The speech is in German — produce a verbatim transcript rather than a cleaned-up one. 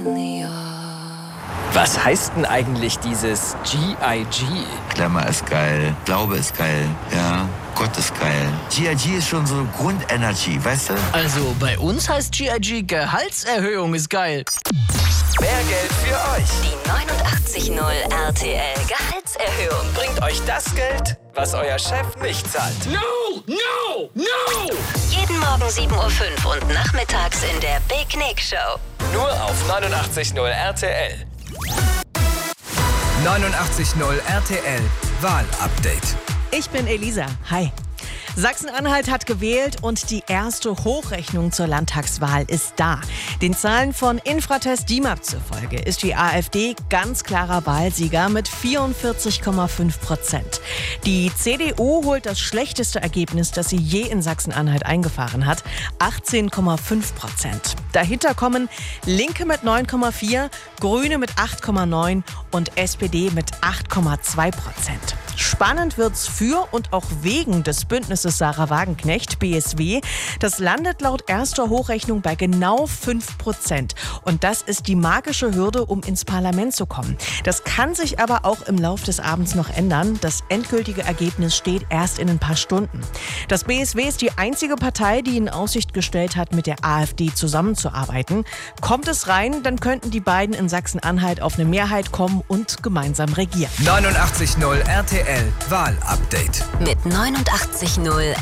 Was heißt denn eigentlich dieses G I G? Glamour ist geil, Glaube ist geil, ja, Gott ist geil. G I G ist schon so Grundenergy, weißt du? Also bei uns heißt G I G Gehaltserhöhung ist geil. Mehr Geld für euch. Die neunundachtzig Komma null R T L Gehaltserhöhung Bringt euch das Geld, was euer Chef nicht zahlt. No, no, no! jeden Morgen sieben Uhr fünf und nachmittags in der Big Nick Show. Nur auf neunundachtzig Komma null R T L. neunundachtzig Komma null R T L Wahlupdate. Ich bin Elisa. Hi. Sachsen-Anhalt hat gewählt und die erste Hochrechnung zur Landtagswahl ist da. Den Zahlen von Infratest D I M A P zufolge ist die AfD ganz klarer Wahlsieger mit vierundvierzig Komma fünf Prozent. Die C D U holt das schlechteste Ergebnis, das sie je in Sachsen-Anhalt eingefahren hat, achtzehn Komma fünf Prozent. Dahinter kommen Linke mit neun Komma vier, Grüne mit acht Komma neun und S P D mit acht Komma zwei Prozent. Spannend wird's für und auch wegen des Bündnisses Sarah Wagenknecht, B S W. Das landet laut erster Hochrechnung bei genau fünf Prozent. Und das ist die magische Hürde, um ins Parlament zu kommen. Das kann sich aber auch im Lauf des Abends noch ändern. Das endgültige Ergebnis steht erst in ein paar Stunden. Das B S W ist die einzige Partei, die in Aussicht gestellt hat, mit der AfD zusammenzuarbeiten. Kommt es rein, dann könnten die beiden in Sachsen-Anhalt auf eine Mehrheit kommen und gemeinsam regieren. neunundachtzig Komma null R T L Wahlupdate. Mit neunundachtzig Komma null